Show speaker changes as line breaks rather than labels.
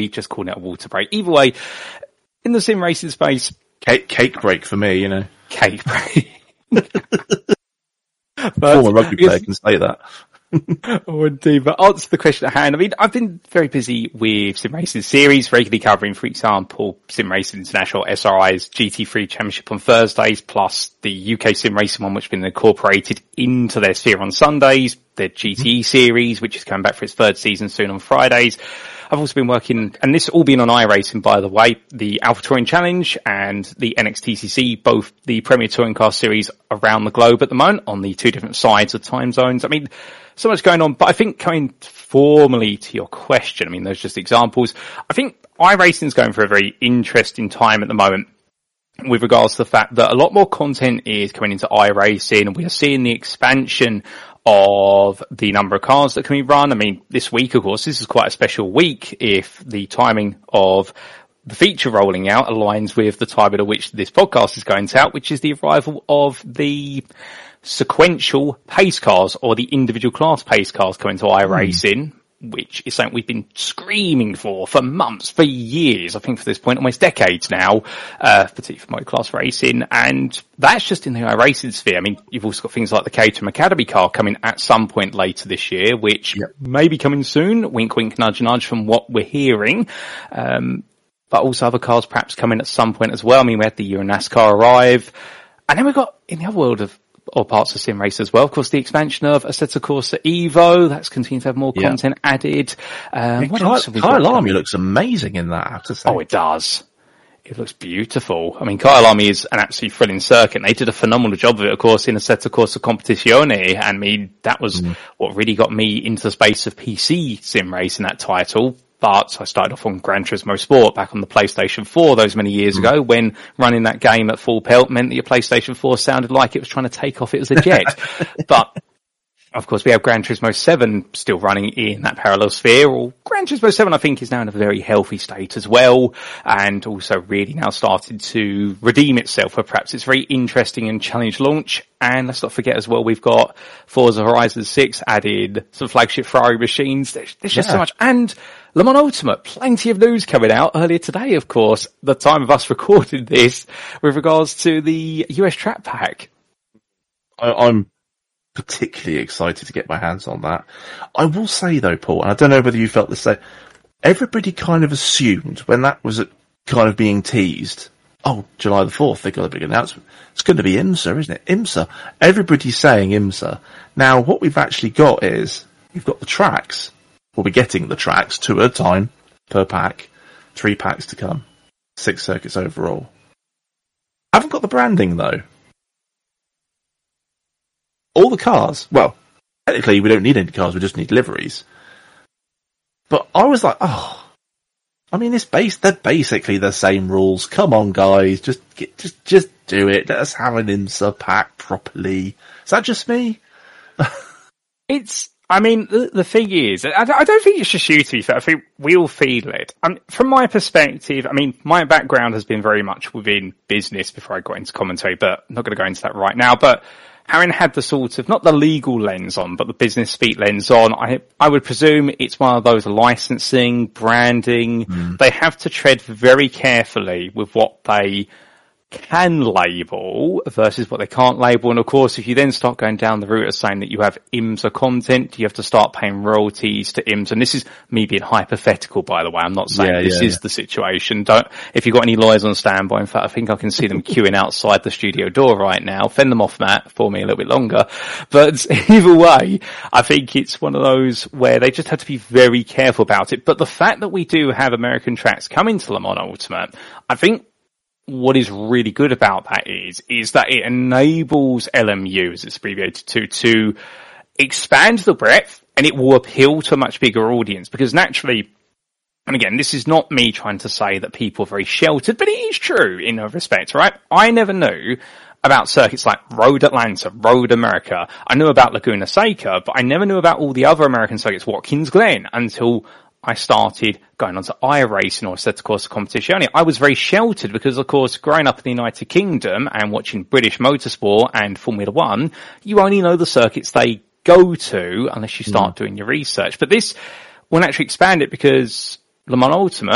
maybe just calling it a water break. Either way, in the sim racing space,
cake break for me,
cake break.
Former rugby player can say that.
Oh, indeed. But answer the question at hand. I mean, I've been very busy with sim racing series, regularly covering, for example, Sim Racing International, SRI's GT3 Championship on Thursdays, plus the UK sim racing one, which has been incorporated into their sphere on Sundays, their GTE series, which is coming back for its third season soon on Fridays. I've also been working, and this all been on iRacing, by the way, the Alpha Touring Challenge and the NXTCC, both the Premier Touring Car series around the globe at the moment on the two different sides of time zones. I mean, so much going on, but I think coming formally to your question, I mean, those are just examples. I think iRacing is going for a very interesting time at the moment with regards to the fact that a lot more content is coming into iRacing, and we are seeing the expansion of the number of cars that can be run. I mean, this week, of course, this is quite a special week if the timing of the feature rolling out aligns with the time at which this podcast is going out, which is the arrival of the sequential pace cars or the individual class pace cars coming to iRacing, which is something we've been screaming for months, for years, I think for this point, almost decades now, particularly for motor-class racing, and that's just in the iRacing sphere. I mean, you've also got things like the Caterham Academy car coming at some point later this year, which may be coming soon, wink wink nudge nudge from what we're hearing, but also other cars perhaps coming at some point as well. I mean, we had the Euro NASCAR arrive, and then we've got, in the other world of or parts of sim race as well, of course, the expansion of Assetto Corsa Evo, that's continued to have more content added. What else have we got?
Kyle Lamy looks amazing in that, I have to say.
Oh, it does. It looks beautiful. I mean, Kyle Lamy is an absolutely thrilling circuit, and they did a phenomenal job of it, of course, in Assetto Corsa Competizione. I mean, that was what really got me into the space of PC sim racing, that title. But I started off on Gran Turismo Sport back on the PlayStation 4 those many years ago, when running that game at full pelt meant that your PlayStation 4 sounded like it was trying to take off it as a jet. But of course, we have Gran Turismo 7 still running in that parallel sphere, or Gran Turismo 7, I think, is now in a very healthy state as well, and also really now started to redeem itself for perhaps its very interesting and challenge launch. And let's not forget as well, we've got Forza Horizon 6 added, some flagship Ferrari machines. There's just so much. And Le Mans Ultimate, plenty of news coming out earlier today, of course, the time of us recording this, with regards to the US Track Pack.
I'm particularly excited to get my hands on that. I will say though, Paul, and I don't know whether you felt the same, everybody kind of assumed when that was kind of being teased, July the 4th, they got a big announcement. It's going to be IMSA, isn't it? IMSA. Everybody's saying IMSA. Now, what we've actually got is, we've got the tracks. We'll be getting the tracks 2 at a time per pack, 3 packs to come, 6 circuits overall. Haven't got the branding though. All the cars, well, technically we don't need any cars, we just need liveries. But I was like, I mean, they're basically the same rules. Come on, guys, just do it. Let us have an IMSA pack properly. Is that just me?
I mean, the thing is, I don't think it's just you two. I think we all feel it. From my perspective, I mean, my background has been very much within business before I got into commentary, but I'm not going to go into that right now. But having had the sort of, not the legal lens on, but the business speak lens on, I would presume it's one of those licensing, branding. They have to tread very carefully with what they can label versus what they can't label. And of course, if you then start going down the route of saying that you have IMSA content, you have to start paying royalties to IMSA. And this is me being hypothetical, by the way. I'm not saying this is the situation. If you've got any lawyers on standby, in fact, I think I can see them queuing outside the studio door right now. Fend them off, Matt, for me a little bit longer. But either way, I think it's one of those where they just have to be very careful about it. But the fact that we do have American tracks coming to Le Mans Ultimate, I think what is really good about that is that it enables LMU, as it's abbreviated to expand the breadth, and it will appeal to a much bigger audience. Because naturally, and again, this is not me trying to say that people are very sheltered, but it is true in a respect, right? I never knew about circuits like Road Atlanta, Road America. I knew about Laguna Seca, but I never knew about all the other American circuits, Watkins Glen, until I started going on to iRacing or Assetto Corsa Competizione. I was very sheltered because, of course, growing up in the United Kingdom and watching British motorsport and Formula One, you only know the circuits they go to unless you start doing your research. But this will actually expand it because Le Mans Ultimate